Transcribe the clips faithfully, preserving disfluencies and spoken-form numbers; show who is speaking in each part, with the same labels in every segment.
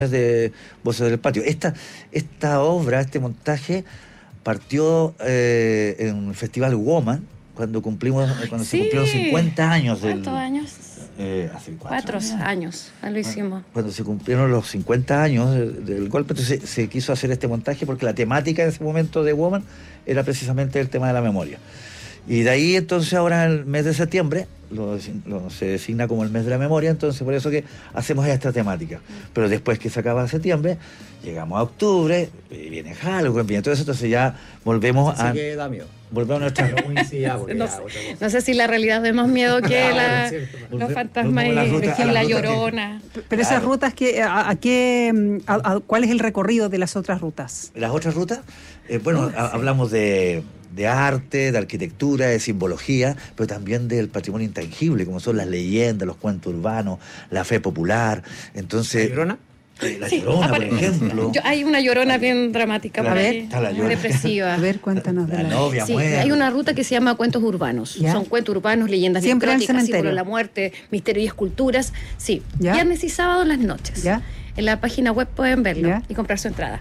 Speaker 1: de Voces del Patio. Esta, esta obra, este montaje, partió eh, en el Festival Woman, cuando cumplimos, cuando
Speaker 2: Sí.
Speaker 1: se cumplieron cincuenta años del...
Speaker 2: ¿Cuántos años?
Speaker 1: Eh, hace cuatro,
Speaker 2: Cuatro
Speaker 1: años.
Speaker 2: años, ah, lo hicimos.
Speaker 1: Cuando se cumplieron los cincuenta años del, del golpe, entonces se, se quiso hacer este montaje porque la temática en ese momento de Woman era precisamente el tema de la memoria. Y de ahí entonces ahora el mes de septiembre lo, lo, se designa como el mes de la memoria, entonces por eso que hacemos esta temática. Pero después que se acaba septiembre, llegamos a octubre, y viene Halloween, viene todo eso, entonces ya volvemos
Speaker 3: Así
Speaker 1: a...
Speaker 3: que da miedo.
Speaker 1: Volvemos a nuestra...
Speaker 3: Sí, ya, porque
Speaker 2: No
Speaker 3: ya,
Speaker 2: sé,
Speaker 3: otra cosa.
Speaker 2: no sé si la realidad da más miedo que
Speaker 3: Ah,
Speaker 2: la,
Speaker 3: sí,
Speaker 2: los
Speaker 1: volve-
Speaker 2: fantasmas
Speaker 1: volvemos a las
Speaker 2: y,
Speaker 1: rutas-
Speaker 2: y
Speaker 1: a las
Speaker 2: la
Speaker 1: rutas que-
Speaker 2: llorona.
Speaker 4: Pero esas
Speaker 1: Claro.
Speaker 4: rutas, que, a, a qué, a- a- ¿cuál es el recorrido de las otras rutas?
Speaker 1: Las otras rutas, eh, bueno, a- hablamos de, de arte, de arquitectura, de simbología, pero también del patrimonio intangible, como son las leyendas, los cuentos urbanos, la fe popular. Entonces,
Speaker 3: ¿La Llorona?
Speaker 1: eh, la
Speaker 2: Sí,
Speaker 1: Llorona, por
Speaker 2: apare-
Speaker 1: ejemplo.
Speaker 2: Yo- hay una llorona bien dramática,
Speaker 1: Claro,
Speaker 2: por
Speaker 4: a
Speaker 2: ahí,
Speaker 4: ver,
Speaker 1: está la
Speaker 2: muy
Speaker 1: Llorona.
Speaker 2: depresiva.
Speaker 4: A ver, cuéntanos de
Speaker 1: La
Speaker 4: la...
Speaker 1: novia
Speaker 2: Sí,
Speaker 1: muere.
Speaker 2: hay una ruta que se llama Cuentos Urbanos.
Speaker 4: ¿Ya?
Speaker 2: Son cuentos urbanos, leyendas
Speaker 4: Siempre en el
Speaker 2: necróticas,
Speaker 4: cementerio.
Speaker 2: símbolos de la muerte, misterio y esculturas. Sí,
Speaker 4: ¿Ya?
Speaker 2: viernes y sábado en las noches.
Speaker 4: ¿Ya?
Speaker 2: En la página web pueden verlo
Speaker 4: ¿Ya?
Speaker 2: y comprar su entrada.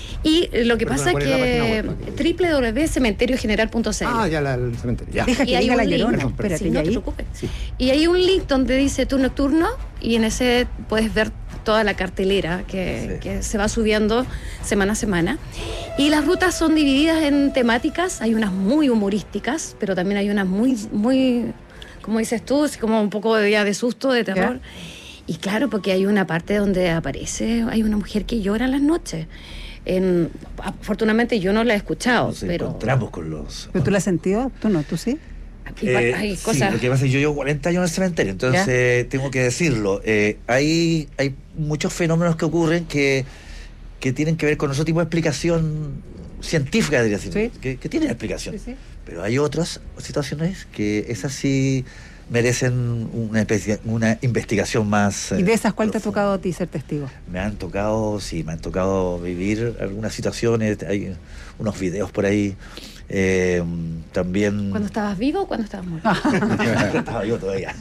Speaker 2: Y eh, lo que
Speaker 3: Perdona,
Speaker 2: pasa es
Speaker 3: ¿cuál es la página
Speaker 2: que
Speaker 3: web? Para que-
Speaker 2: doble u doble u doble u punto cementerio general punto c l.
Speaker 3: Ah, ya la, el cementerio. Ya.
Speaker 4: Deja
Speaker 2: Y
Speaker 4: que
Speaker 2: hay
Speaker 4: diga
Speaker 2: un
Speaker 4: la
Speaker 2: link.
Speaker 4: Llorona,
Speaker 3: Perdón,
Speaker 4: espérate,
Speaker 2: Sí,
Speaker 4: ¿y
Speaker 2: no te
Speaker 4: ahí?
Speaker 2: preocupes.
Speaker 3: Sí.
Speaker 2: Y hay un link donde dice tour nocturno y en ese puedes ver toda la cartelera que,
Speaker 1: Sí.
Speaker 2: que se va subiendo semana a semana. Y las rutas son divididas en temáticas. Hay unas muy humorísticas, pero también hay unas muy, muy, como dices tú, así como un poco de, ya de susto, de terror. Y claro, porque hay una parte donde aparece, hay una mujer que llora en las noches. En, afortunadamente yo no la he escuchado,
Speaker 1: Nos
Speaker 2: pero
Speaker 1: encontramos con los...
Speaker 4: ¿Pero tú la has sentido? ¿Tú no? ¿Tú sí?
Speaker 2: igual
Speaker 1: Eh,
Speaker 2: hay
Speaker 1: sí,
Speaker 2: cosas...
Speaker 1: lo que pasa es que yo llevo cuarenta años en el cementerio, entonces tengo que decirlo. Eh, hay, hay muchos fenómenos que ocurren que, que tienen que ver con otro tipo de explicación científica, diría así,
Speaker 4: Sí.
Speaker 1: que, que tienen explicación.
Speaker 4: Sí, sí.
Speaker 1: Pero hay otras situaciones que esas sí merecen una, especia- una investigación más...
Speaker 4: ¿Y
Speaker 1: eh,
Speaker 4: de esas cuál te ha
Speaker 1: profunda.
Speaker 4: tocado a ti ser testigo?
Speaker 1: Me han tocado, sí, me han tocado vivir algunas situaciones, hay unos videos por ahí. Eh, también...
Speaker 2: ¿Cuando estabas vivo o cuando estabas muerto?
Speaker 1: Estaba yo todavía.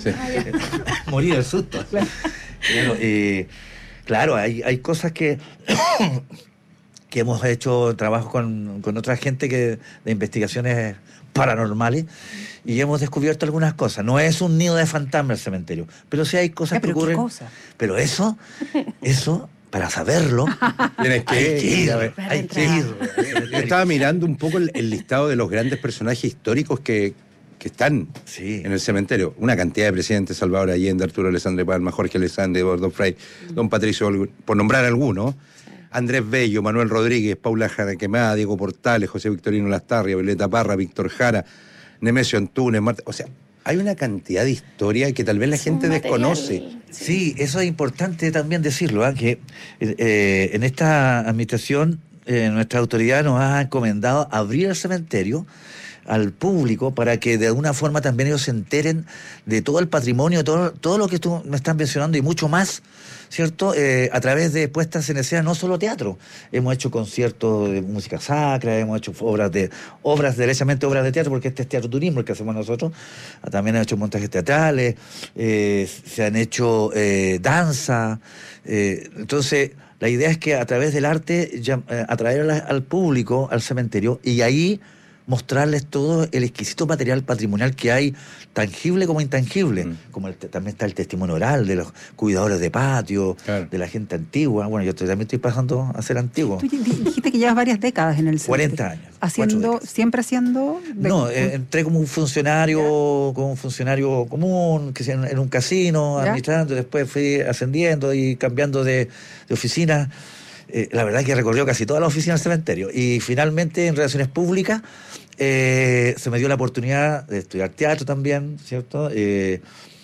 Speaker 1: Morí del susto. Claro, eh, claro, hay, hay cosas que, que hemos hecho trabajo con, con otra gente que, de investigaciones paranormales y hemos descubierto algunas cosas. No es un nido de fantasmas el cementerio, pero sí hay cosas
Speaker 4: Ya,
Speaker 1: que
Speaker 4: pero ¿qué
Speaker 1: ocurren.
Speaker 4: cosa?
Speaker 1: Pero eso, eso, para saberlo,
Speaker 3: Tienes que
Speaker 1: hay que ir.
Speaker 3: ir a ver.
Speaker 1: Hay que ir.
Speaker 3: Yo estaba mirando un poco el, el listado de los grandes personajes históricos que, que están
Speaker 1: Sí.
Speaker 3: en el cementerio. Una cantidad de presidentes: Salvador Allende, Arturo Alessandre Palma, Jorge Alessandre, Eduardo Frei, don Patricio Olgo, por nombrar algunos. Andrés Bello, Manuel Rodríguez, Paula Jaraquemada, Diego Portales, José Victorino Lastarria, Violeta Parra, Víctor Jara, Nemesio Antunes, Marta. O sea, hay una cantidad de historia que tal vez la
Speaker 2: Es
Speaker 3: gente
Speaker 2: un
Speaker 3: desconoce.
Speaker 2: material,
Speaker 1: Sí, eso es importante también decirlo, ¿eh? que eh, en esta administración eh, nuestra autoridad nos ha encomendado abrir el cementerio al público para que de alguna forma también ellos se enteren de todo el patrimonio, todo, todo lo que tú me estás mencionando y mucho más, ¿cierto? Eh, a través de puestas en escena, no solo teatro. Hemos hecho conciertos de música sacra, hemos hecho obras de obras derechamente obras de teatro, porque este es teatro turismo el que hacemos nosotros. También han hecho montajes teatrales, eh, se han hecho eh, danza. Eh, entonces, la idea es que a través del arte ya, eh, atraer a la- al público al cementerio y ahí mostrarles todo el exquisito material patrimonial que hay, tangible como intangible,
Speaker 3: Mm.
Speaker 1: como el te- también está el testimonio oral de los cuidadores de patio,
Speaker 3: Claro.
Speaker 1: de la gente antigua. Bueno, yo estoy- también estoy pasando a ser antiguo.
Speaker 4: Tú di- dijiste que llevas varias décadas en el cementerio.
Speaker 1: cuarenta años. cuatro
Speaker 4: Haciendo,
Speaker 1: décadas.
Speaker 4: siempre haciendo... de-
Speaker 1: No, eh, entré como un funcionario, como un funcionario común, que sea en, en un casino,
Speaker 4: ¿Ya?
Speaker 1: administrando, después fui ascendiendo y cambiando de, de oficina. Eh, la verdad es que recorrió casi toda la oficina del cementerio. Y finalmente, en Relaciones Públicas, eh, se me dio la oportunidad de estudiar teatro también, ¿cierto? Eh,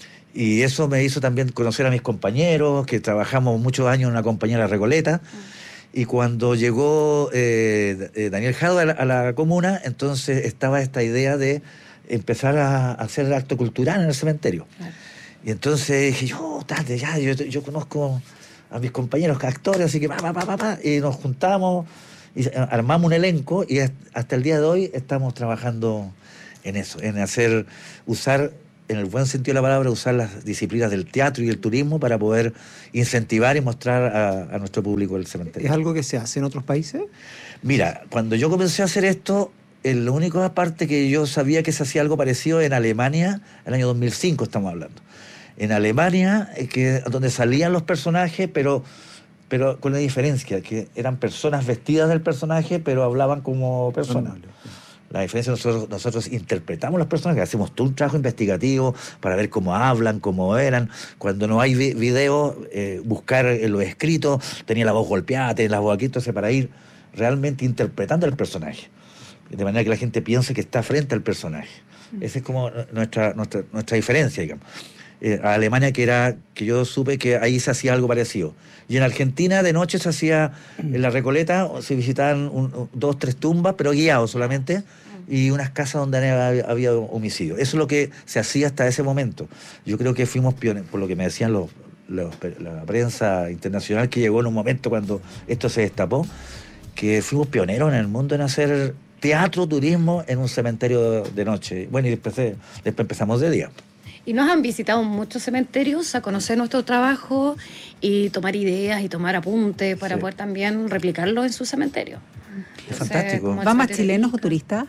Speaker 1: y eso me hizo también conocer a mis compañeros, que trabajamos muchos años en una compañía, La Recoleta. Y cuando llegó eh, eh, Daniel Jadot a la, a la comuna, entonces estaba esta idea de empezar a, a hacer acto cultural en el cementerio.
Speaker 2: Claro.
Speaker 1: Y entonces dije, yo, tarde, ya, yo, yo conozco a mis compañeros actores, así que pa, pa, pa, pa, pa, y nos juntamos y armamos un elenco y hasta el día de hoy estamos trabajando en eso, en hacer, usar en el buen sentido de la palabra, usar las disciplinas del teatro y el turismo para poder incentivar y mostrar a, a nuestro público el cementerio.
Speaker 5: ¿Es algo que se hace en otros países?
Speaker 1: Mira, cuando yo comencé a hacer esto, el, lo único aparte que yo sabía que se hacía algo parecido en Alemania, el año dos mil cinco estamos hablando. En Alemania, eh, que donde salían los personajes, pero, pero con la diferencia, que eran personas vestidas del personaje, pero hablaban como personas. La diferencia es que nosotros, nosotros interpretamos los personajes, hacemos todo un trabajo investigativo para ver cómo hablan, cómo eran. Cuando no hay vi video, eh, buscar en los escritos, tenía la voz golpeada, tenía la voz aquí, entonces para ir realmente interpretando el personaje. De manera que la gente piense que está frente al personaje. Esa es como nuestra, nuestra, nuestra diferencia, digamos. Eh, a Alemania, que era que yo supe que ahí se hacía algo parecido. Y en Argentina de noche se hacía, en la Recoleta, se visitaban un, un, dos, tres tumbas, pero guiados solamente, y unas casas donde había, había homicidio. Eso es lo que se hacía hasta ese momento. Yo creo que fuimos pioneros, por lo que me decían los, los, la prensa internacional que llegó en un momento cuando esto se destapó, que fuimos pioneros en el mundo en hacer teatro, turismo en un cementerio de noche. Bueno, y después, después empezamos de día.
Speaker 2: Y nos han visitado muchos cementerios a conocer nuestro trabajo y tomar ideas y tomar apuntes para sí. poder también replicarlo en su cementerio.
Speaker 1: Es Entonces, fantástico.
Speaker 4: ¿Van más chilenos o turistas?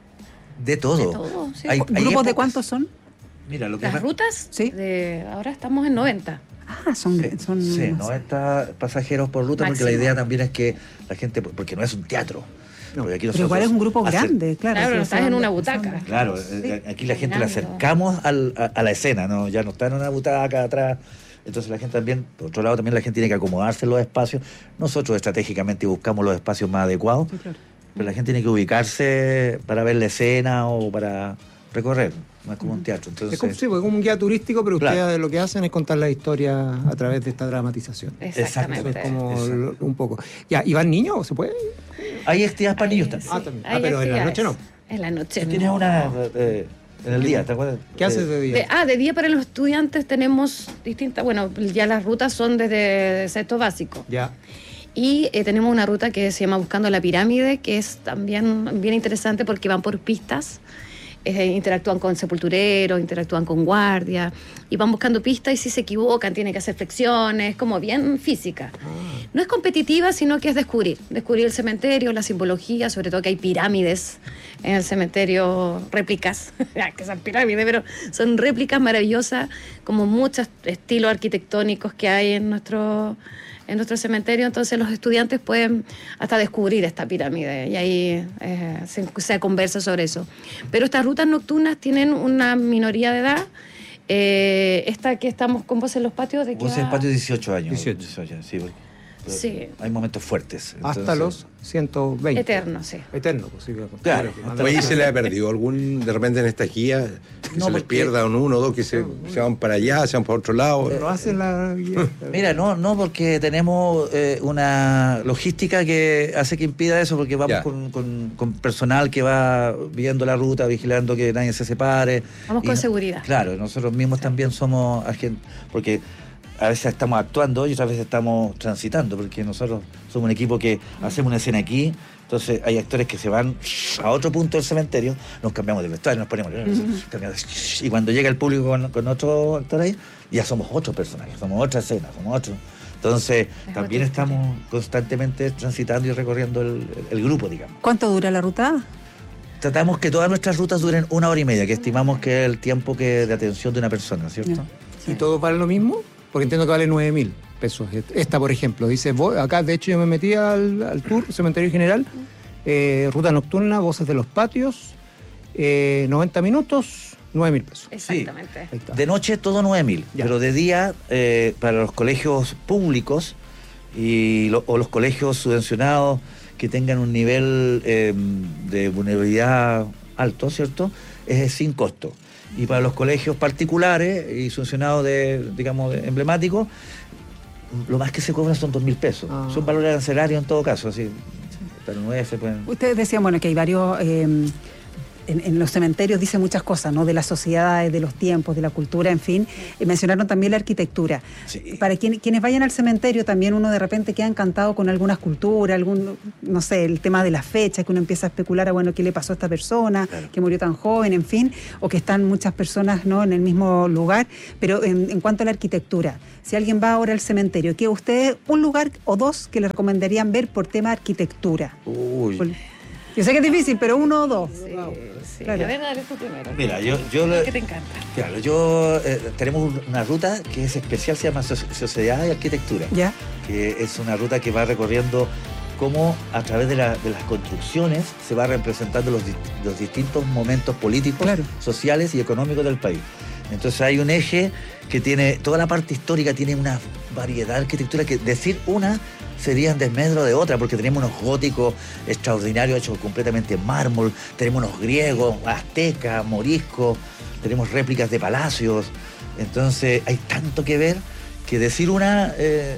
Speaker 1: De todo.
Speaker 2: De todo sí.
Speaker 1: hay,
Speaker 4: ¿Grupos
Speaker 1: hay épocas,
Speaker 4: de cuántos son?
Speaker 1: Mira, lo que
Speaker 2: Las
Speaker 1: más,
Speaker 2: rutas,
Speaker 4: sí.
Speaker 2: de, ahora estamos en noventa.
Speaker 4: Ah, son...
Speaker 1: Sí,
Speaker 4: son
Speaker 1: sí, noventa pasajeros por ruta,
Speaker 2: máximo.
Speaker 1: Porque la idea también es que la gente, porque no es un teatro.
Speaker 5: No,
Speaker 1: aquí
Speaker 4: pero igual es un grupo hacer, grande, claro.
Speaker 2: Claro,
Speaker 4: sí,
Speaker 2: no estás en una
Speaker 4: son,
Speaker 2: butaca.
Speaker 4: son,
Speaker 1: Claro,
Speaker 2: sí,
Speaker 1: aquí la gente
Speaker 2: caminando.
Speaker 1: la acercamos al, a, a la escena, ¿no? Ya no está en una butaca atrás. Entonces la gente también, por otro lado, también la gente tiene que acomodarse en los espacios. Nosotros estratégicamente buscamos los espacios más adecuados, sí, claro. Pero la gente tiene que ubicarse para ver la escena o para recorrer. No es como un teatro. Entonces,
Speaker 5: es como, sí, porque es como un guía turístico, pero
Speaker 1: claro.
Speaker 5: ustedes lo que hacen es contar la historia a través de esta dramatización.
Speaker 2: Exactamente.
Speaker 5: Eso es como lo, un poco. Ya, ¿y van niños o se puede?
Speaker 1: Hay actividades para niños también.
Speaker 5: Ah, también. Ah, pero en la noche no.
Speaker 2: En la noche.
Speaker 1: Tienes
Speaker 2: no.
Speaker 1: una eh, en el día, ¿te acuerdas?
Speaker 5: ¿Qué haces de día?
Speaker 2: De, ah, de día para los estudiantes tenemos distintas, bueno, ya las rutas son desde sexto básico.
Speaker 5: Ya.
Speaker 2: Y eh, tenemos una ruta que se llama Buscando la Pirámide, que es también bien interesante porque van por pistas. Eh, interactúan con sepultureros, interactúan con guardias y van buscando pistas y si se equivocan tienen que hacer flexiones, como bien física. Ah. No es competitiva, sino que es descubrir, descubrir el cementerio, la simbología, sobre todo que hay pirámides en el cementerio, réplicas, que son pirámides, pero son réplicas maravillosas, como muchos estilos arquitectónicos que hay en nuestro... en nuestro cementerio, entonces los estudiantes pueden hasta descubrir esta pirámide y ahí eh, se, se conversa sobre eso. Pero estas rutas nocturnas tienen una minoría de edad. Eh, esta que estamos con Voces en los Patios... ¿de
Speaker 1: Voces en los Patios dieciocho años.
Speaker 5: dieciocho.
Speaker 1: dieciocho sí, porque,
Speaker 2: sí.
Speaker 1: Hay momentos fuertes.
Speaker 5: Hasta
Speaker 1: entonces,
Speaker 5: los ciento veinte.
Speaker 2: Eterno, sí.
Speaker 5: Eterno, pues sí.
Speaker 1: Claro.
Speaker 3: Oye, ¿se le ha perdido algún, de repente en esta guía, que
Speaker 1: no,
Speaker 3: se les
Speaker 1: porque...
Speaker 3: pierda un uno o dos, que se, se van para allá, se van para otro lado?
Speaker 5: ¿Lo hacen la guía?
Speaker 1: Mira, no, no, porque tenemos eh, una logística que hace que impida eso, porque vamos con, con, con personal que va viendo la ruta, vigilando que nadie se separe.
Speaker 2: Vamos con
Speaker 1: no,
Speaker 2: seguridad.
Speaker 1: Claro, nosotros mismos sí. también somos agentes, porque a veces estamos actuando y otras veces estamos transitando, porque nosotros somos un equipo que hacemos una escena aquí, entonces hay actores que se van a otro punto del cementerio, nos cambiamos de vestuario, nos ponemos, uh-huh. cambiamos, y cuando llega el público con, con otro actor ahí, ya somos otros personajes, somos otra escena, somos otros. Entonces es también estamos constantemente transitando y recorriendo el, el grupo, digamos.
Speaker 4: ¿Cuánto dura la ruta?
Speaker 1: Tratamos que todas nuestras rutas duren una hora y media, que estimamos que es el tiempo que de atención de una persona, ¿cierto?
Speaker 5: Sí. ¿Y todos valen lo mismo? Porque entiendo que vale nueve mil pesos. Esta, por ejemplo, dice, voy, acá de hecho yo me metí al, al tour, Cementerio General, eh, ruta nocturna, Voces de los Patios, eh, noventa minutos, nueve mil pesos.
Speaker 2: Exactamente.
Speaker 1: Sí. De noche todo nueve mil, pero de día, eh, para los colegios públicos y lo, o los colegios subvencionados que tengan un nivel eh, de vulnerabilidad alto, ¿cierto? Es sin costo. Y para los colegios particulares y subvencionados de, digamos, de emblemáticos, lo más que se cobra son dos mil pesos. Ah. Son valores arancelarios en todo caso, así. Para nueve se pueden...
Speaker 4: Ustedes decían, bueno, que hay varios eh, en, en los cementerios dice muchas cosas, ¿no? De las sociedades, de los tiempos, de la cultura, en fin. Y mencionaron también la arquitectura.
Speaker 1: Sí.
Speaker 4: Para quien, quienes vayan al cementerio, también uno de repente queda encantado con algunas culturas, algún, no sé, el tema de las fechas, que uno empieza a especular, a, bueno, ¿qué le pasó a esta persona?
Speaker 1: Claro.
Speaker 4: Que murió tan joven, en fin, o que están muchas personas, ¿no?, en el mismo lugar. Pero en, en cuanto a la arquitectura, si alguien va ahora al cementerio, ¿qué ustedes, un lugar o dos que le recomendarían ver por tema de arquitectura?
Speaker 1: Uy.
Speaker 4: Por- Yo sé que es difícil, pero uno o dos.
Speaker 2: Sí, sí.
Speaker 4: Claro.
Speaker 2: A ver, dale tú primero.
Speaker 1: Mira, yo, yo
Speaker 2: ¿Qué
Speaker 1: le-
Speaker 2: te encanta?
Speaker 1: claro, yo eh, tenemos una ruta que es especial, se llama Soci- Sociedad y Arquitectura,
Speaker 4: ¿Ya?
Speaker 1: que es una ruta que va recorriendo cómo a través de, la- de las construcciones se va representando los, di- los distintos momentos políticos,
Speaker 4: Claro.
Speaker 1: sociales y económicos del país. Entonces hay un eje que tiene, toda la parte histórica tiene una variedad de arquitectura que decir una sería en desmedro de otra, porque tenemos unos góticos extraordinarios hechos completamente en mármol, tenemos unos griegos, aztecas, moriscos, tenemos réplicas de palacios. Entonces hay tanto que ver que decir una eh,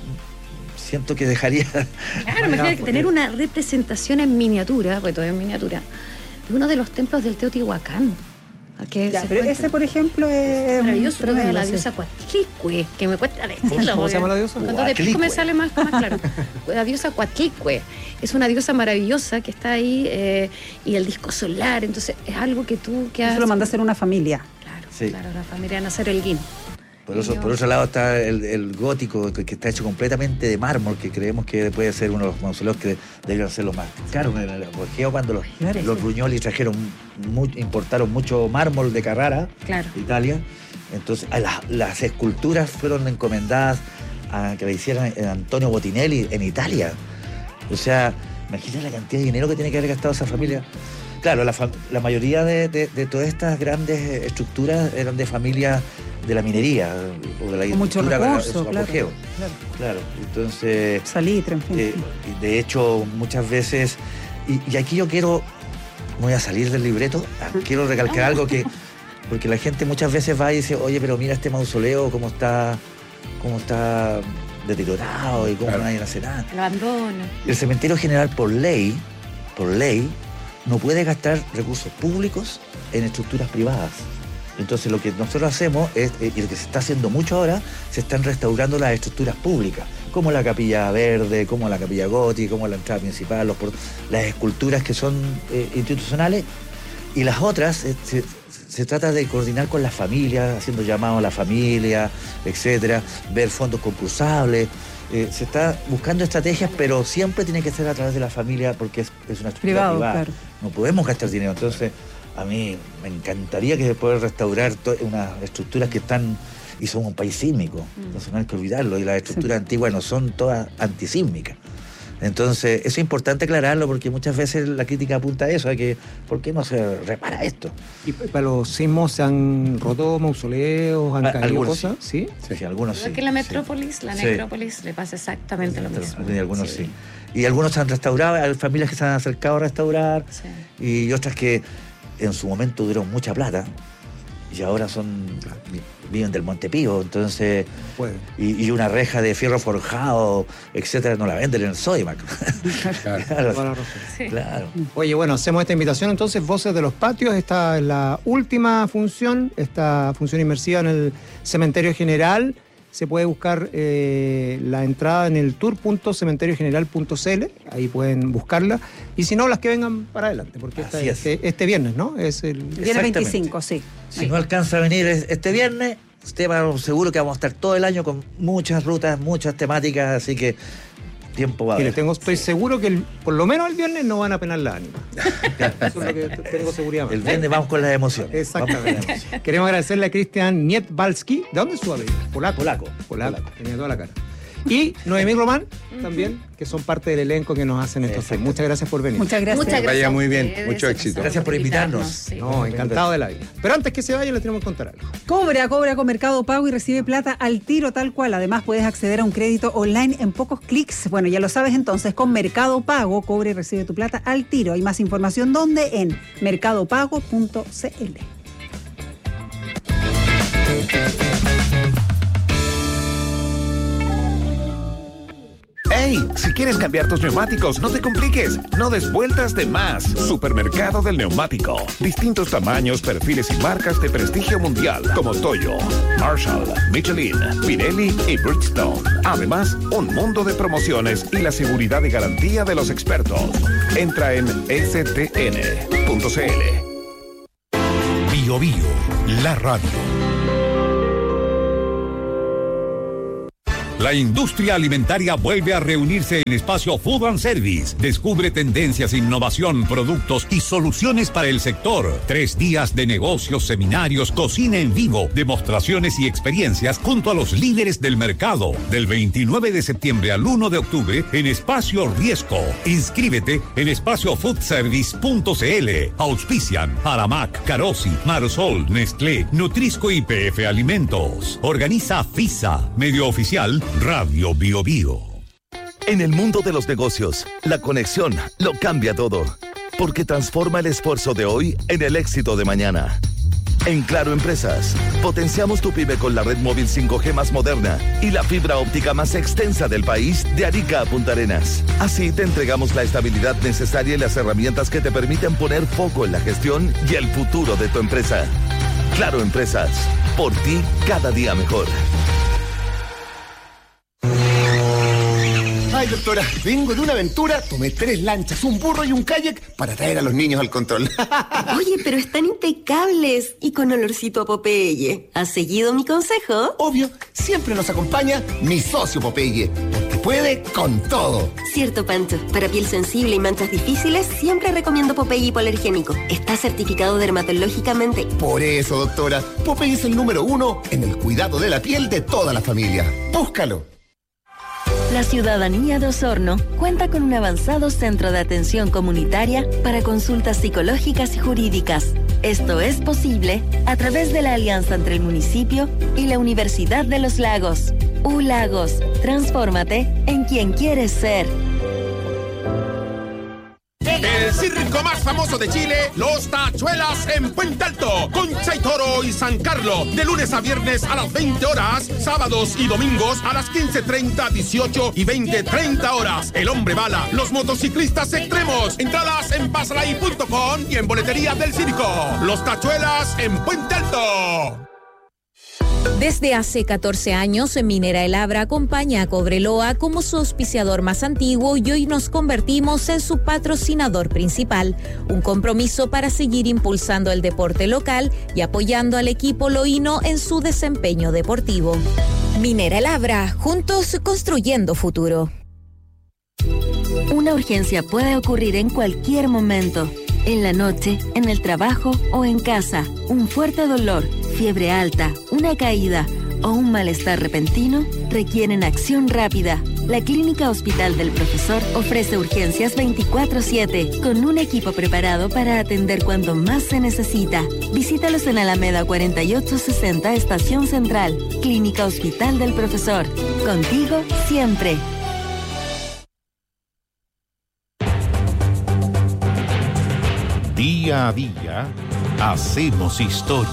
Speaker 1: siento que dejaría...
Speaker 2: Claro, imagínate que tener una representación en miniatura, porque todo es en miniatura, de uno de los templos del Teotihuacán. ¿A qué
Speaker 4: Ya,
Speaker 2: se
Speaker 4: pero
Speaker 2: cuenta?
Speaker 4: ese, por ejemplo, es
Speaker 2: Maravilloso, de
Speaker 4: tremendo,
Speaker 2: la
Speaker 4: sí.
Speaker 2: diosa Coatlicue, que me cuesta decirlo.
Speaker 5: ¿Cómo se
Speaker 2: porque
Speaker 5: llama la diosa?
Speaker 2: Cuando te explico me
Speaker 1: Coatlicue.
Speaker 2: sale más, más claro. La diosa Coatlicue es una diosa maravillosa que está ahí, eh, y el disco solar, entonces es algo que tú que has...
Speaker 4: Eso lo mandó a hacer una familia.
Speaker 2: Claro,
Speaker 1: Sí.
Speaker 2: claro, la familia Nacer Elguín.
Speaker 1: Por, eso, por otro lado está el, el gótico, que, que está hecho completamente de mármol, que creemos que puede ser uno de los mausoleos que deberían ser los más caros en el apogeo, cuando los,
Speaker 4: Claro,
Speaker 1: los
Speaker 4: sí.
Speaker 1: Brugnoli trajeron, mu- importaron mucho mármol de Carrara,
Speaker 2: Claro.
Speaker 1: de Italia. Entonces a las, las esculturas fueron encomendadas a que le hicieran a Antonio Botinelli en Italia. O sea, imagínate la cantidad de dinero que tiene que haber gastado esa familia. Claro, la, fam- la mayoría de, de- de todas estas grandes eh, estructuras eran de familias de la minería o de la
Speaker 4: Con mucho
Speaker 1: agricultura,
Speaker 4: recurso,
Speaker 1: en su
Speaker 4: claro.
Speaker 1: apogeo.
Speaker 4: Claro.
Speaker 1: Claro, entonces,
Speaker 4: Salitre, en fin.
Speaker 1: eh, y de hecho, muchas veces, y, y aquí yo quiero, voy a salir del libreto, ah, quiero recalcar algo que, porque la gente muchas veces va y dice, oye, pero mira este mausoleo, cómo está, cómo está deteriorado y cómo
Speaker 3: Claro.
Speaker 1: nadie hace nada.
Speaker 2: Lo abandono.
Speaker 1: El cementerio general, por ley, por ley, no puede gastar recursos públicos en estructuras privadas. Entonces lo que nosotros hacemos es, eh, y lo que se está haciendo mucho ahora, se están restaurando las estructuras públicas, como la capilla verde, como la capilla gótica, como la entrada principal, los por- las esculturas que son eh, institucionales, y las otras eh, se, se trata de coordinar con las familias, haciendo llamados a la familia, etcétera, ver fondos concursables. Eh, se está buscando estrategias, pero siempre tiene que ser a través de la familia porque es, es una estructura
Speaker 4: Privado,
Speaker 1: privada.
Speaker 4: claro.
Speaker 1: No podemos gastar dinero. Entonces, a mí me encantaría que se pueda restaurar to- unas estructuras que están, y son un país sísmico. Entonces no hay que olvidarlo. Y las estructuras antiguas no son todas antisísmicas. Entonces, eso es importante aclararlo porque muchas veces la crítica apunta a eso, a que ¿por qué no se repara esto?
Speaker 5: ¿Y para los sismos se han roto mausoleos, han
Speaker 1: A-
Speaker 5: caído
Speaker 1: algunos
Speaker 5: cosas? ¿Sí?
Speaker 1: Sí, algunos sí.
Speaker 2: Igual que en la
Speaker 1: sí.
Speaker 2: metrópolis, la
Speaker 1: Sí.
Speaker 2: necrópolis le pasa exactamente lo mismo.
Speaker 1: Y algunos sí. Y algunos se han restaurado, hay familias que se han acercado a restaurar,
Speaker 2: Sí.
Speaker 1: y otras que en su momento dieron mucha plata y ahora son viven del Montepío, entonces
Speaker 5: Puede.
Speaker 1: y, y una reja de fierro forjado, etcétera, no la venden en el Sodimac.
Speaker 3: Claro.
Speaker 1: Claro,
Speaker 5: Toda la razón.
Speaker 2: Sí.
Speaker 1: claro.
Speaker 5: Oye, bueno, hacemos esta invitación entonces, Voces de los Patios, esta es la última función, esta función inmersiva en el Cementerio General. Se puede buscar eh, la entrada en el tour punto cementerio general punto c l, ahí pueden buscarla. Y si no, las que vengan para adelante, porque esta
Speaker 1: Así
Speaker 5: es
Speaker 1: es.
Speaker 5: este, este viernes, ¿no? Es el...
Speaker 4: El viernes
Speaker 1: Exactamente.
Speaker 4: veinticinco, sí.
Speaker 1: Si no alcanza a venir es- este viernes, Esteban, seguro que vamos a estar todo el año con muchas rutas, muchas temáticas, así que tiempo va a
Speaker 5: Y le
Speaker 1: haber.
Speaker 5: tengo, estoy seguro que el- por lo menos el viernes no van a penar la ánima. Eso es lo que tengo seguridad.
Speaker 1: El viernes vamos con las emociones. Vamos con las
Speaker 5: Exactamente.
Speaker 1: emociones.
Speaker 5: Queremos agradecerle a Cristian Nietbalski. ¿De dónde es su apellido? Polaco.
Speaker 1: Polaco.
Speaker 5: Polaco.
Speaker 1: Polaco.
Speaker 5: Tenía toda la cara. Y Noemí Román también, que son parte del elenco que nos hacen estos
Speaker 1: Exacto.
Speaker 5: Muchas gracias por venir.
Speaker 4: Muchas gracias.
Speaker 2: Muchas
Speaker 3: Vaya
Speaker 2: gracias. a
Speaker 3: muy bien,
Speaker 2: ustedes,
Speaker 3: mucho
Speaker 2: y
Speaker 3: éxito.
Speaker 1: Gracias por invitarnos.
Speaker 2: sí.
Speaker 5: No, encantado de la vida. Pero antes que se vaya, le tenemos que contar algo.
Speaker 4: Cobra, cobra con Mercado Pago y recibe plata al tiro tal cual. Además, puedes acceder a un crédito online en pocos clics. Bueno, ya lo sabes entonces, con Mercado Pago, cobra y recibe tu plata al tiro. Hay más información donde en mercado pago punto c l.
Speaker 6: ¡Hey! Si quieres cambiar tus neumáticos, no te compliques. No des vueltas de más. Supermercado del Neumático. Distintos tamaños, perfiles y marcas de prestigio mundial como Toyo, Marshall, Michelin, Pirelli y Bridgestone. Además, un mundo de promociones y la seguridad y garantía de los expertos. Entra en s t n punto c l.
Speaker 7: Bio Bio, la radio. La industria alimentaria vuelve a reunirse en Espacio Food and Service. Descubre tendencias, innovación, productos y soluciones para el sector. Tres días de negocios, seminarios, cocina en vivo, demostraciones y experiencias junto a los líderes del mercado. Del veintinueve de septiembre al uno de octubre en Espacio Riesco. Inscríbete en espacio food service punto c l. Auspician Aramac, Carosi, Marsol, Nestlé, Nutrisco y P F Alimentos. Organiza FISA, medio oficial Radio Bio Bio.
Speaker 8: En el mundo de los negocios, la conexión lo cambia todo, porque transforma el esfuerzo de hoy en el éxito de mañana. En Claro Empresas, potenciamos tu pyme con la red móvil cinco G más moderna y la fibra óptica más extensa del país de Arica a Punta Arenas. Así te entregamos la estabilidad necesaria y las herramientas que te permiten poner foco en la gestión y el futuro de tu empresa. Claro Empresas, por ti cada día mejor.
Speaker 9: Ay, doctora, vengo de una aventura, tomé tres lanchas, un burro y un kayak para traer a los niños al control.
Speaker 10: Oye, pero están impecables y con olorcito a Popeye. ¿Has seguido mi consejo?
Speaker 9: Obvio, siempre nos acompaña mi socio Popeye, porque puede con todo.
Speaker 10: Cierto, Pancho. Para piel sensible y manchas difíciles, siempre recomiendo Popeye hipoalergénico. Está certificado dermatológicamente.
Speaker 9: Por eso, doctora, Popeye es el número uno en el cuidado de la piel de toda la familia. Búscalo.
Speaker 11: La ciudadanía de Osorno cuenta con un avanzado centro de atención comunitaria para consultas psicológicas y jurídicas. Esto es posible a través de la alianza entre el municipio y la Universidad de los Lagos. U Lagos, transfórmate en quien quieres ser.
Speaker 12: El circo más famoso de Chile, Los Tachuelas en Puente Alto, Concha y Toro y San Carlos, de lunes a viernes a las veinte horas, sábados y domingos a las quince treinta, dieciocho y veinte treinta horas. El Hombre Bala, los motociclistas extremos, entradas en pasalay punto com y en boletería del circo. Los Tachuelas en Puente Alto.
Speaker 13: Desde hace catorce años, Minera El Abra acompaña a Cobreloa como su auspiciador más antiguo y hoy nos convertimos en su patrocinador principal. Un compromiso para seguir impulsando el deporte local y apoyando al equipo loíno en su desempeño deportivo. Minera El Abra, juntos construyendo futuro.
Speaker 11: Una urgencia puede ocurrir en cualquier momento. En la noche, en el trabajo o en casa. Un fuerte dolor, fiebre alta, una caída o un malestar repentino requieren acción rápida. La Clínica Hospital del Profesor ofrece urgencias veinticuatro siete con un equipo preparado para atender cuando más se necesita. Visítalos en Alameda cuarenta y ocho sesenta, Estación Central. Clínica Hospital del Profesor. Contigo siempre.
Speaker 7: Día a día, hacemos historia.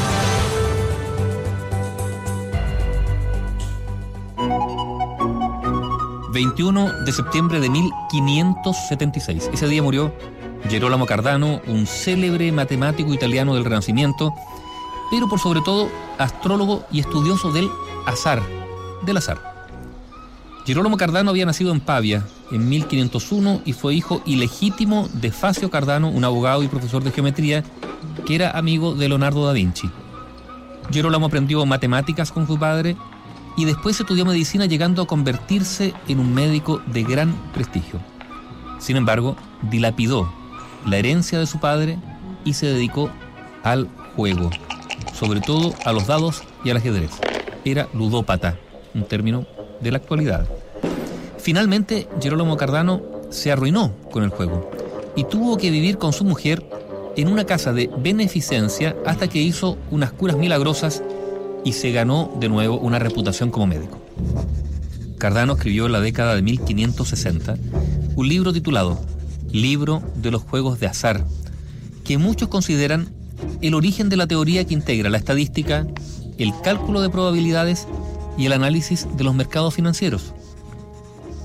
Speaker 14: veintiuno de septiembre de mil quinientos setenta y seis. Ese día murió Gerolamo Cardano, un célebre matemático italiano del Renacimiento, pero por sobre todo astrólogo y estudioso del azar, del azar. Gerolamo Cardano había nacido en Pavia en mil quinientos uno y fue hijo ilegítimo de Facio Cardano, un abogado y profesor de geometría que era amigo de Leonardo da Vinci. Gerolamo aprendió matemáticas con su padre y después estudió medicina, llegando a convertirse en un médico de gran prestigio. Sin embargo, dilapidó la herencia de su padre y se dedicó al juego, sobre todo a los dados y al ajedrez. Era ludópata, un término de la actualidad. Finalmente, Gerolamo Cardano se arruinó con el juego y tuvo que vivir con su mujer en una casa de beneficencia hasta que hizo unas curas milagrosas y se ganó de nuevo una reputación como médico. Cardano escribió en la década de mil quinientos sesenta un libro titulado Libro de los Juegos de Azar, que muchos consideran el origen de la teoría que integra la estadística, el cálculo de probabilidades y el análisis de los mercados financieros.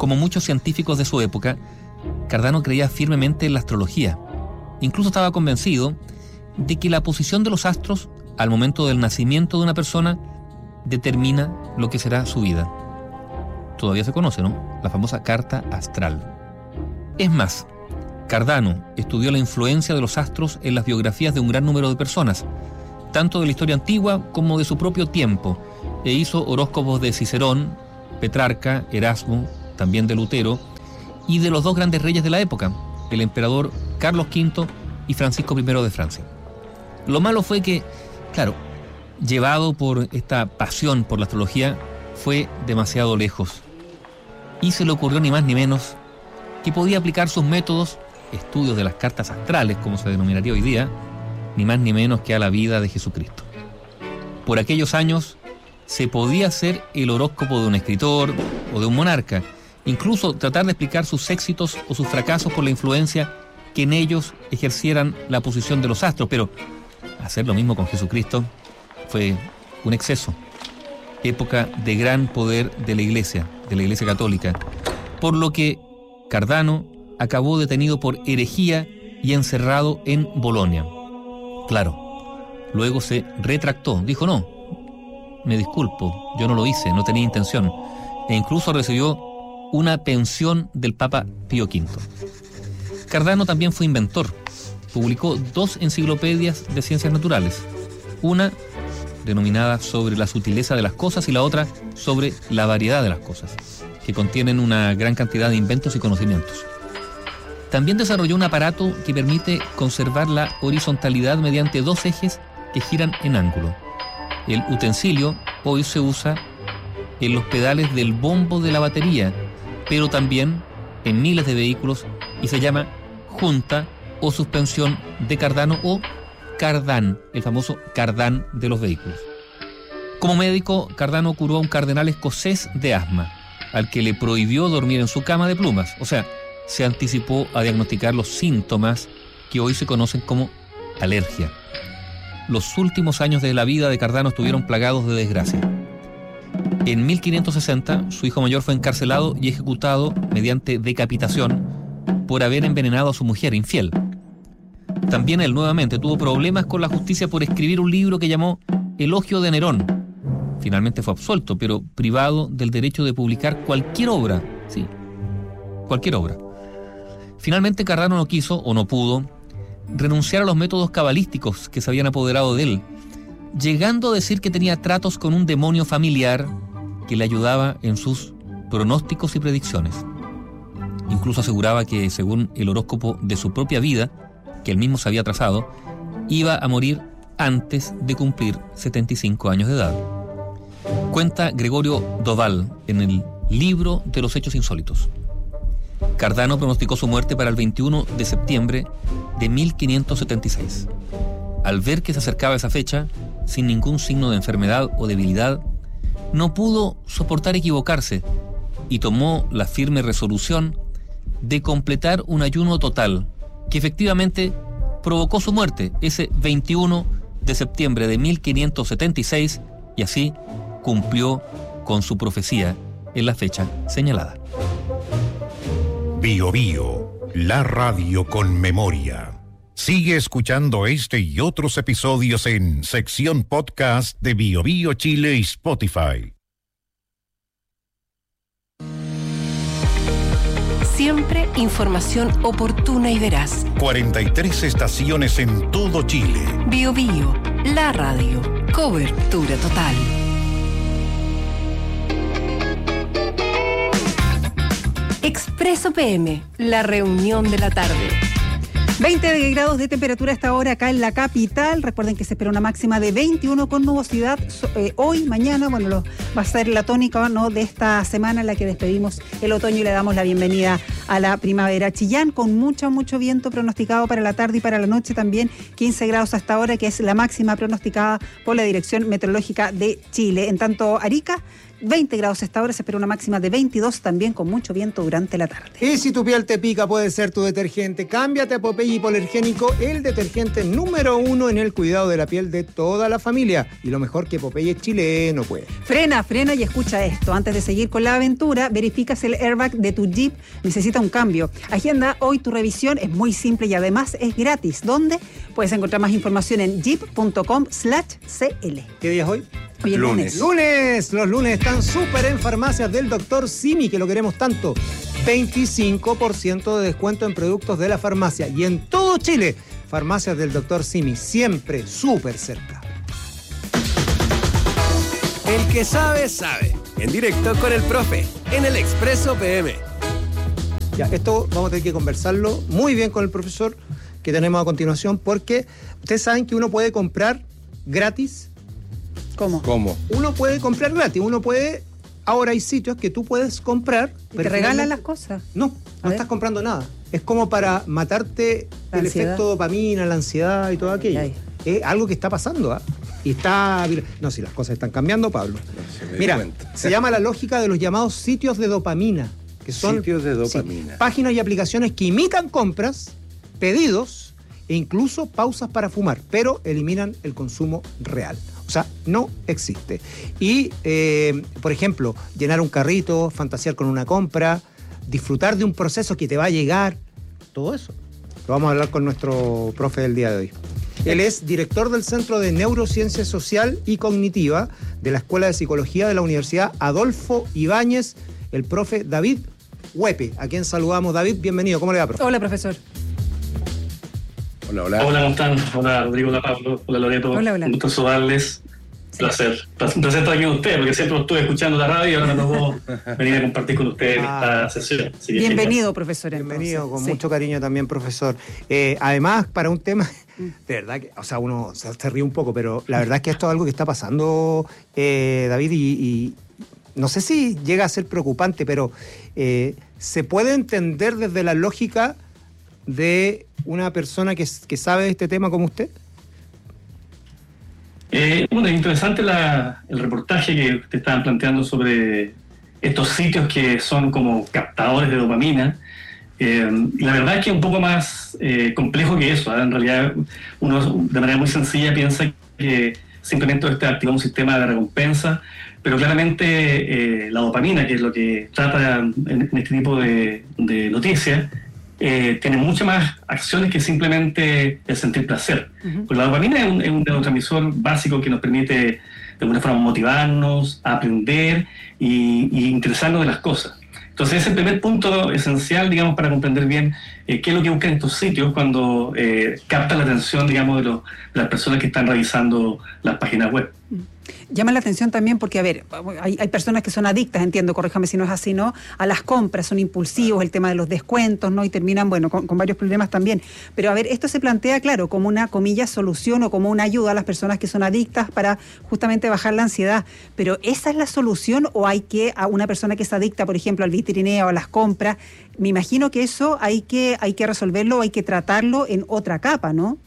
Speaker 14: Como muchos científicos de su época, Cardano creía firmemente en la astrología. Incluso estaba convencido de que la posición de los astros al momento del nacimiento de una persona determina lo que será su vida. Todavía se conoce, ¿no? La famosa carta astral. Es más, Cardano estudió la influencia de los astros en las biografías de un gran número de personas, tanto de la historia antigua como de su propio tiempo, e hizo horóscopos de Cicerón, Petrarca, Erasmo, también de Lutero, y de los dos grandes reyes de la época, el emperador Carlos quinto y Francisco primero de Francia. Lo malo fue que, claro, llevado por esta pasión por la astrología, fue demasiado lejos. Y se le ocurrió ni más ni menos que podía aplicar sus métodos, estudios de las cartas astrales, como se denominaría hoy día, ni más ni menos que a la vida de Jesucristo. Por aquellos años se podía hacer el horóscopo de un escritor o de un monarca, incluso tratar de explicar sus éxitos o sus fracasos por la influencia que en ellos ejercieran la posición de los astros, pero hacer lo mismo con Jesucristo fue un exceso. Época de gran poder de la Iglesia, de la Iglesia Católica, por lo que Cardano acabó detenido por herejía y encerrado en Bolonia. Claro, luego se retractó, dijo no, me disculpo, yo no lo hice, no tenía intención, e incluso recibió una pensión del Papa Pío quinto. Cardano también fue inventor. Publicó dos enciclopedias de ciencias naturales, una denominada Sobre la sutileza de las cosas y la otra Sobre la variedad de las cosas, que contienen una gran cantidad de inventos y conocimientos. También desarrolló un aparato que permite conservar la horizontalidad mediante dos ejes que giran en ángulo. El utensilio hoy se usa en los pedales del bombo de la batería, pero también en miles de vehículos y se llama junta o suspensión de Cardano o cardán, el famoso cardán de los vehículos. Como médico, Cardano curó a un cardenal escocés de asma, al que le prohibió dormir en su cama de plumas, o sea, se anticipó a diagnosticar los síntomas que hoy se conocen como alergia. Los últimos años de la vida de Cardano estuvieron plagados de desgracia. En mil quinientos sesenta, su hijo mayor fue encarcelado y ejecutado mediante decapitación por haber envenenado a su mujer infiel. También él nuevamente tuvo problemas con la justicia por escribir un libro que llamó Elogio de Nerón. Finalmente fue absuelto, pero privado del derecho de publicar cualquier obra. Sí, cualquier obra. Finalmente Cardano no quiso, o no pudo, renunciar a los métodos cabalísticos que se habían apoderado de él, llegando a decir que tenía tratos con un demonio familiar que le ayudaba en sus pronósticos y predicciones. Incluso aseguraba que, según el horóscopo de su propia vida, que él mismo se había trazado, iba a morir antes de cumplir setenta y cinco años de edad. Cuenta Gregorio Doval en el Libro de los Hechos Insólitos. Cardano pronosticó su muerte para el veintiuno de septiembre de mil quinientos setenta y seis. Al ver que se acercaba esa fecha, sin ningún signo de enfermedad o debilidad, no pudo soportar equivocarse y tomó la firme resolución de completar un ayuno total que efectivamente provocó su muerte ese veintiuno de septiembre de mil quinientos setenta y seis y así cumplió con su profecía en la fecha señalada.
Speaker 15: Bio Bio, la radio con memoria. Sigue escuchando este y otros episodios en sección podcast de Bio Bio Chile y Spotify.
Speaker 16: Siempre información oportuna y veraz.
Speaker 15: cuarenta y tres estaciones en todo Chile.
Speaker 16: Bio Bio, la radio. Cobertura total. Expreso P M, la reunión de la tarde.
Speaker 4: veinte grados de temperatura a esta hora acá en la capital. Recuerden que se espera una máxima de veintiuno con nubosidad eh, hoy, mañana. Bueno, lo, va a ser la tónica, ¿no?, de esta semana en la que despedimos el otoño y le damos la bienvenida a la primavera. Chillán con mucho, mucho viento pronosticado para la tarde y para la noche también. quince grados hasta ahora, que es la máxima pronosticada por la Dirección Meteorológica de Chile. En tanto, Arica, veinte grados esta hora, se espera una máxima de veintidós, también con mucho viento durante la tarde.
Speaker 5: Y si tu piel te pica, puede ser tu detergente. Cámbiate a Popeye Hipoalergénico, el detergente número uno en el cuidado de la piel de toda la familia. Y lo mejor que Popeye chileno puede.
Speaker 4: Frena, frena y escucha esto. Antes de seguir con la aventura, verifica si el airbag de tu Jeep necesita un cambio. Agenda hoy tu revisión, es muy simple y además es gratis. ¿Dónde? Puedes encontrar más información en jeep punto com slash c l.
Speaker 5: ¿Qué día es hoy?
Speaker 4: Hoy es lunes.
Speaker 5: Lunes. Los lunes están súper en farmacias del doctor Simi, que lo queremos tanto. veinticinco por ciento de descuento en productos de la farmacia. Y en todo Chile, farmacias del doctor Simi, siempre súper cerca.
Speaker 17: El que sabe, sabe. En directo con el profe, en el Expreso P M.
Speaker 5: Ya, esto vamos a tener que conversarlo muy bien con el profesor que tenemos a continuación, porque ustedes saben que uno puede comprar gratis.
Speaker 4: ¿Cómo?
Speaker 3: ¿Cómo?
Speaker 5: Uno puede comprar gratis, uno puede... Ahora hay sitios que tú puedes comprar...
Speaker 4: ¿Y te regalan las cosas?
Speaker 5: No, no estás comprando nada. Es como para matarte
Speaker 4: La
Speaker 5: el
Speaker 4: ansiedad.
Speaker 5: efecto dopamina, la ansiedad y todo aquello.
Speaker 4: Ay.
Speaker 5: Es algo que está pasando, ¿ah? Y está... No, si las cosas están cambiando, Pablo.
Speaker 3: se me di
Speaker 5: Mira,
Speaker 3: cuenta.
Speaker 5: se llama la lógica de los llamados sitios de dopamina, que son
Speaker 3: Sitios de
Speaker 5: sí,
Speaker 3: dopamina.
Speaker 5: páginas y aplicaciones que imitan compras, pedidos e incluso pausas para fumar, pero eliminan el consumo real. O sea, no existe. Y, eh, por ejemplo, llenar un carrito, fantasear con una compra, disfrutar de un proceso que te va a llegar, todo eso. Lo vamos a hablar con nuestro profe del día de hoy. Él es director del Centro de Neurociencia Social y Cognitiva de la Escuela de Psicología de la Universidad Adolfo Ibáñez, el profe David Huepe, a quien saludamos. David, bienvenido. ¿Cómo le va, profe?
Speaker 4: Hola, profesor.
Speaker 3: Hola, hola.
Speaker 18: Hola, ¿cómo están? Hola, Rodrigo, hola, Pablo, hola, Loreto.
Speaker 4: Hola, hola.
Speaker 18: Un gusto saludarles. Placer. Un placer estar aquí con ustedes, porque siempre estuve escuchando la radio y ahora me tocó venir a compartir con ustedes
Speaker 5: Ah.
Speaker 18: esta sesión. Así que
Speaker 4: Bienvenido, profesor.
Speaker 5: Bienvenido,
Speaker 4: entonces.
Speaker 5: con
Speaker 4: Sí.
Speaker 5: mucho cariño también, profesor. Eh, además, para un tema, de verdad que, o sea, uno se, se ríe un poco, pero la verdad es que esto es algo que está pasando, eh, David, y, y no sé si llega a ser preocupante, pero eh, ¿se puede entender desde la lógica de una persona que, que sabe de este tema como usted?
Speaker 18: Eh, bueno, es interesante la, el reportaje que te estaban planteando sobre estos sitios que son como captadores de dopamina. Eh, y la verdad es que es un poco más eh, complejo que eso, ¿eh? En realidad, uno de manera muy sencilla piensa que simplemente está activando un sistema de recompensa, pero claramente eh, la dopamina, que es lo que trata en, en este tipo de, de noticias, eh, tiene muchas más acciones que simplemente el sentir placer.
Speaker 19: Ujú.
Speaker 18: Porque la dopamina es un, es un neurotransmisor básico que nos permite de alguna forma motivarnos, aprender y, y interesarnos de las cosas. Entonces, ese es el primer punto esencial, digamos, para comprender bien eh, qué es lo que buscan estos sitios cuando eh, captan la atención, digamos, de, los, de las personas que están revisando las páginas web.
Speaker 4: Llama la atención también porque, a ver, hay, hay personas que son adictas, entiendo, corríjame si no es así, ¿no? A las compras, son impulsivos, el tema de los descuentos, ¿no? Y terminan, bueno, con, con varios problemas también. Pero, a ver, esto se plantea, claro, como una, comillas, solución o como una ayuda a las personas que son adictas para justamente bajar la ansiedad. Pero, ¿esa es la solución o hay que, a una persona que es adicta, por ejemplo, al vitrineo o a las compras, me imagino que eso hay que, hay que resolverlo, hay que tratarlo en otra capa, ¿no?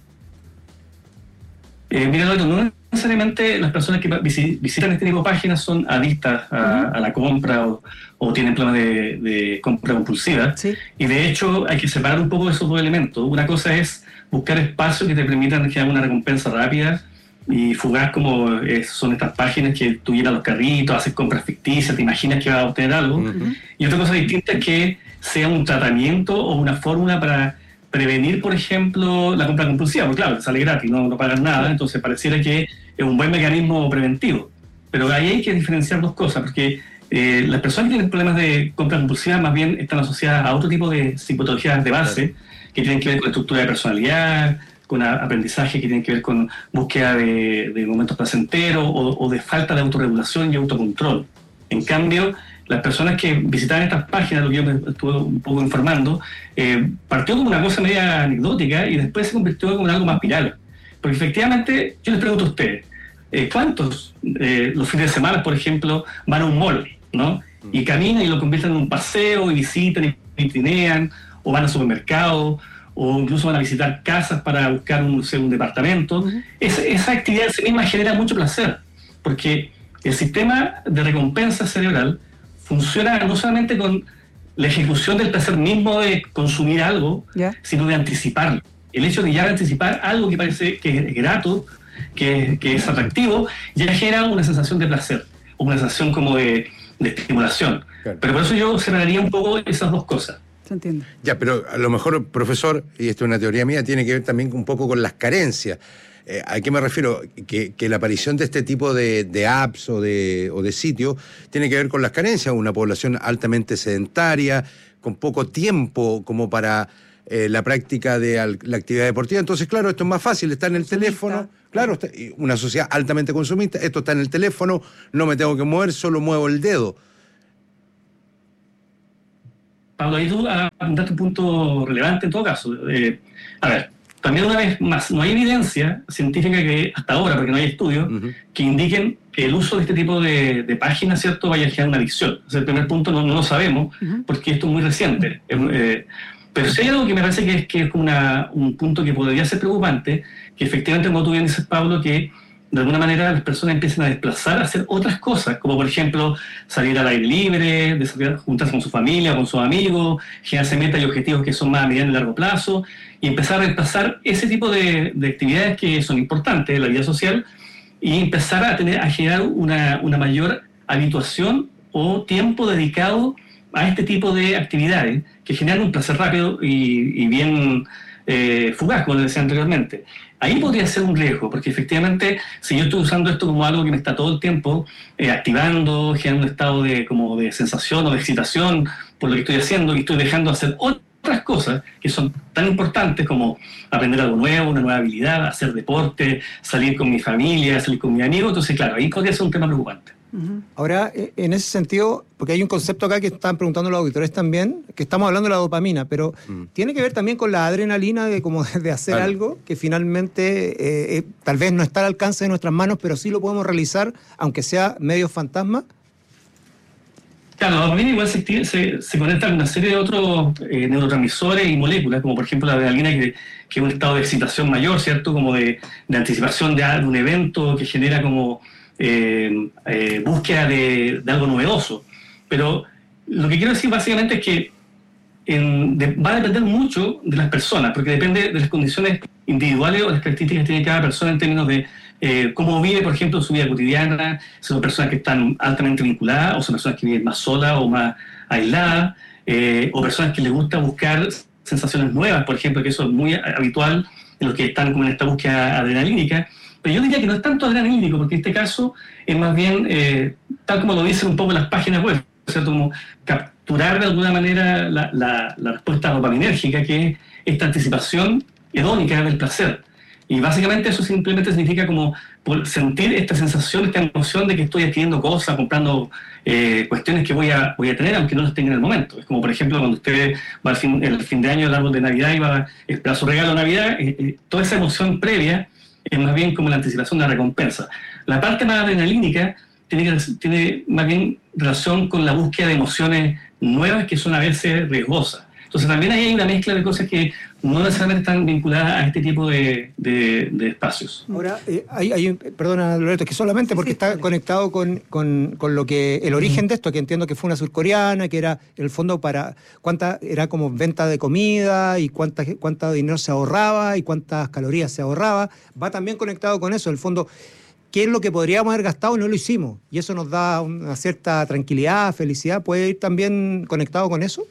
Speaker 18: Eh, mira, Loreto, no necesariamente las personas que visi- visitan este tipo de páginas son adictas a, a la compra o, o tienen problemas de, de compra compulsiva. Y de hecho hay que separar un poco esos dos elementos. Una cosa es buscar espacios que te permitan generar una recompensa rápida y fugaz, como eh, son estas páginas que tú llenas los carritos, haces compras ficticias, te imaginas que vas a obtener algo. Y otra cosa distinta es que sea un tratamiento o una fórmula para prevenir, por ejemplo, la compra compulsiva, porque claro, sale gratis, no, no pagan nada, entonces pareciera que es un buen mecanismo preventivo. Pero ahí hay que diferenciar dos cosas, porque eh, las personas que tienen problemas de compra compulsiva más bien están asociadas a otro tipo de psicopatologías de base, que tienen que ver con estructura de personalidad, con a- aprendizaje que tienen que ver con búsqueda de, de momentos placenteros o, o de falta de autorregulación y autocontrol. En cambio, las personas que visitaban estas páginas, lo que yo me estuve un poco informando, eh, partió como una cosa media anecdótica y después se convirtió como en algo más viral. Porque efectivamente, yo les pregunto a ustedes, eh, ¿cuántos eh, los fines de semana, por ejemplo, van a un mall, ¿no? Y caminan y lo convierten en un paseo y visitan y vitrinean, o van al supermercado, o incluso van a visitar casas para buscar un, no sé, un departamento? Esa, esa actividad en sí misma genera mucho placer, porque el sistema de recompensa cerebral funciona no solamente con la ejecución del placer mismo de consumir algo, yeah. sino de anticiparlo. El hecho de ya anticipar algo que parece que es grato, que, que es atractivo, ya genera una sensación de placer, una sensación como de, de estimulación. Claro. Pero por eso yo separaría un poco esas dos cosas.
Speaker 4: Se entiende.
Speaker 3: Ya, pero a lo mejor, profesor, y esto es una teoría mía, tiene que ver también un poco con las carencias. Eh, ¿A qué me refiero? Que, que la aparición de este tipo de, de apps o de, o de sitios tiene que ver con las carencias. Una población altamente sedentaria, con poco tiempo como para eh, la práctica de al, la actividad deportiva. Entonces, claro, esto es más fácil, está en el teléfono. Claro, está, una sociedad altamente consumista, esto está en el teléfono, no me tengo que mover, solo muevo el dedo.
Speaker 18: Pablo, ahí tú apuntaste un punto relevante en todo caso. Eh, a ver, también una vez más, no hay evidencia científica que hasta ahora, porque no hay estudios, uh-huh. que indiquen que el uso de este tipo de, de páginas, ¿cierto?, vaya a generar una adicción. O sea, el primer punto no, no lo sabemos, uh-huh. porque esto es muy reciente. Uh-huh. Eh, pero sí hay algo que me parece que es, que es una, un punto que podría ser preocupante, que efectivamente, como tú bien dices, Pablo, que de alguna manera las personas empiezan a desplazar a hacer otras cosas, como por ejemplo salir al aire libre, de salir, juntarse con su familia, con sus amigos, generarse metas y objetivos que son más a mediano y largo plazo, y empezar a reemplazar ese tipo de, de actividades que son importantes en la vida social y empezar a tener a generar una, una mayor habituación o tiempo dedicado a este tipo de actividades que generan un placer rápido y, y bien eh, fugaz, como les decía anteriormente. Ahí podría ser un riesgo, porque efectivamente, si yo estoy usando esto como algo que me está todo el tiempo eh, activando, generando un estado de, como de sensación o de excitación por lo que estoy haciendo, y estoy dejando de hacer otras cosas que son tan importantes como aprender algo nuevo, una nueva habilidad, hacer deporte, salir con mi familia, salir con mis amigos, entonces claro, ahí podría ser un tema preocupante.
Speaker 5: Uh-huh. Ahora, en ese sentido, porque hay un concepto acá que están preguntando los auditores también, que estamos hablando de la dopamina, pero uh-huh. tiene que ver también con la adrenalina de, como de hacer claro. algo que finalmente eh, eh, tal vez no está al alcance de nuestras manos, pero sí lo podemos realizar, aunque sea medio fantasma.
Speaker 18: Claro, la dopamina igual se, se, se conecta con una serie de otros eh, neurotransmisores y moléculas, como por ejemplo la adrenalina, que, que es un estado de excitación mayor, ¿cierto? Como de, de anticipación de, de un evento que genera como Eh, eh, búsqueda de, de algo novedoso. Pero lo que quiero decir básicamente es que en, de, va a depender mucho de las personas, porque depende de las condiciones individuales o las características que tiene cada persona en términos de eh, cómo vive, por ejemplo, su vida cotidiana, si son personas que están altamente vinculadas, o son personas que viven más solas o más aisladas, eh, o personas que les gusta buscar sensaciones nuevas, por ejemplo, que eso es muy habitual en los que están como en esta búsqueda adrenalínica. Pero yo diría que no es tanto adrenalínico, porque en este caso es más bien, eh, tal como lo dicen un poco las páginas web, ¿cierto? Como capturar de alguna manera la, la, la respuesta dopaminérgica, que es esta anticipación hedónica del placer. Y básicamente eso simplemente significa como sentir esta sensación, esta emoción de que estoy adquiriendo cosas, comprando eh, cuestiones que voy a, voy a tener, aunque no las tenga en el momento. Es como, por ejemplo, cuando usted va al fin, el fin de año, el árbol de Navidad, y va a esperar su regalo de Navidad, eh, eh, toda esa emoción previa es más bien como la anticipación de la recompensa. La parte más adrenalínica tiene, que, tiene más bien relación con la búsqueda de emociones nuevas que son a veces riesgosas. Entonces también ahí hay una mezcla de cosas que no necesariamente están vinculadas a este tipo de, de, de espacios.
Speaker 5: Ahora, eh, hay, hay, perdona Loreto, es que solamente porque sí, sí, está sí. conectado con, con, con lo que el origen de esto, que entiendo que fue una surcoreana, que era en el fondo para cuánta era como venta de comida y cuánta, cuánta dinero se ahorraba y cuántas calorías se ahorraba, va también conectado con eso, en el fondo. ¿Qué es lo que podríamos haber gastado y no lo hicimos? Y eso nos da una cierta tranquilidad, felicidad. ¿Puede ir también conectado con eso?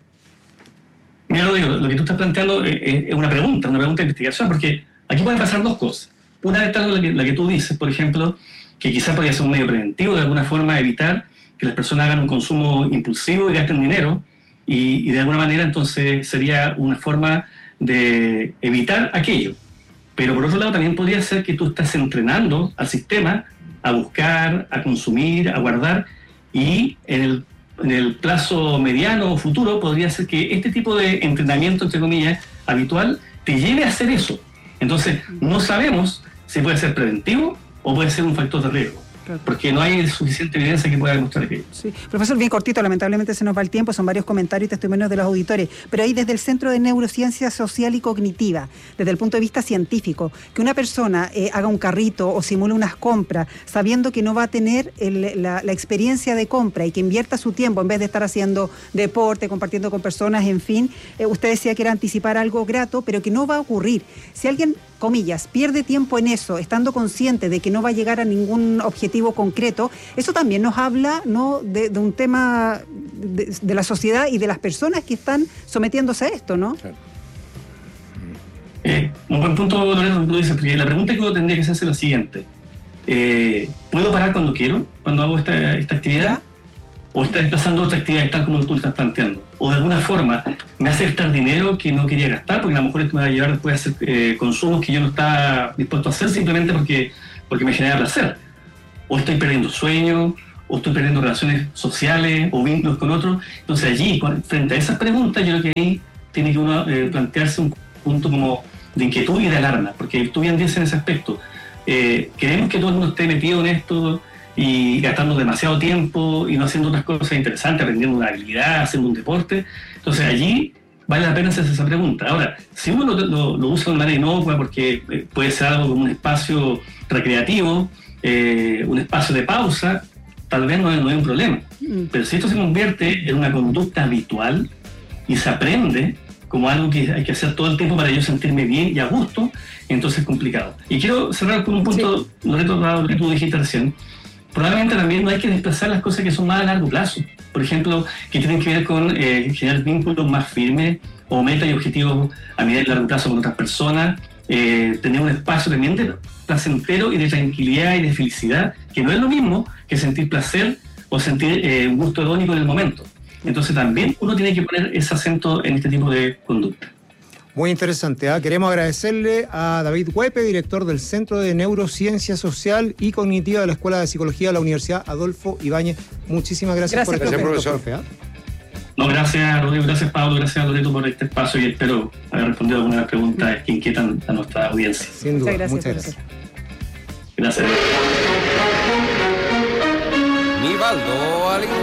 Speaker 18: Mira, lo digo, lo que tú estás planteando es una pregunta, una pregunta de investigación, porque aquí pueden pasar dos cosas. Una es la que, la que tú dices, por ejemplo, que quizás podría ser un medio preventivo, de alguna forma evitar que las personas hagan un consumo impulsivo y gasten dinero, y, y de alguna manera entonces sería una forma de evitar aquello. Pero por otro lado también podría ser que tú estás entrenando al sistema a buscar, a consumir, a guardar, y en el en el plazo mediano o futuro podría ser que este tipo de entrenamiento, entre comillas, habitual, te lleve a hacer eso. Entonces, no sabemos si puede ser preventivo o puede ser un factor de riesgo. claro. Porque no hay suficiente evidencia que pueda demostrar aquello.
Speaker 4: Sí. Profesor, bien cortito, lamentablemente se nos va el tiempo, son varios comentarios y testimonios de los auditores, pero ahí desde el Centro de Neurociencia Social y Cognitiva, desde el punto de vista científico, que una persona eh, haga un carrito o simule unas compras sabiendo que no va a tener el, la, la experiencia de compra y que invierta su tiempo en vez de estar haciendo deporte, compartiendo con personas, en fin, eh, usted decía que era anticipar algo grato, pero que no va a ocurrir. Si alguien, comillas, pierde tiempo en eso, estando consciente de que no va a llegar a ningún objetivo concreto, eso también nos habla, ¿no?, de, de un tema de, de la sociedad y de las personas que están sometiéndose a esto, ¿no?
Speaker 18: Claro. Eh, un buen punto, Loreto, lo dice, porque la pregunta que uno tendría que hacerse es la siguiente. Eh, ¿Puedo parar cuando quiero, cuando hago esta, esta actividad? ¿O está desplazando otra actividad tal como tú estás planteando? ¿O de alguna forma me hace gastar dinero que no quería gastar, porque a lo mejor esto me va a llevar después a hacer eh, consumos que yo no estaba dispuesto a hacer simplemente porque, porque me genera placer? ¿O estoy perdiendo sueño? ¿O estoy perdiendo relaciones sociales o vínculos con otros? Entonces allí, frente a esas preguntas, yo creo que ahí tiene que uno eh, plantearse un punto como de inquietud y de alarma, porque tú bien dices en ese aspecto, eh, queremos que todo el mundo esté metido en esto y gastando demasiado tiempo y no haciendo otras cosas interesantes, aprendiendo una habilidad, haciendo un deporte. Entonces allí vale la pena hacerse esa pregunta. Ahora, si uno lo, lo, lo usa de manera inocua, porque puede ser algo como un espacio recreativo, eh, un espacio de pausa, tal vez no, no hay un problema. Pero si esto se convierte en una conducta habitual y se aprende como algo que hay que hacer todo el tiempo para yo sentirme bien y a gusto, entonces es complicado. Y quiero cerrar con un punto, sí. Loreto, dado que tú dijiste recién. Probablemente también no hay que desplazar las cosas que son más a largo plazo. Por ejemplo, que tienen que ver con eh, generar vínculos más firmes o metas y objetivos a medio y largo plazo con otras personas, eh, tener un espacio también de placentero y de tranquilidad y de felicidad, que no es lo mismo que sentir placer o sentir eh, un gusto hedónico en el momento. Entonces también uno tiene que poner ese acento en este tipo de conducta.
Speaker 5: Muy interesante. ¿eh? Queremos agradecerle a David Huepe, director del Centro de Neurociencia Social y Cognitiva de la Escuela de Psicología de la Universidad Adolfo Ibáñez. Muchísimas gracias, gracias por
Speaker 3: este
Speaker 5: momento,
Speaker 3: profesor.
Speaker 5: profe. ¿eh?
Speaker 18: No, gracias, Rodrigo, gracias, Pablo, gracias, Loreto, por este espacio y espero haber respondido algunas de las preguntas que inquietan a nuestra audiencia.
Speaker 5: Sin duda,
Speaker 4: muchas gracias.
Speaker 5: Muchas gracias.
Speaker 18: Gracias.
Speaker 17: Nivaldo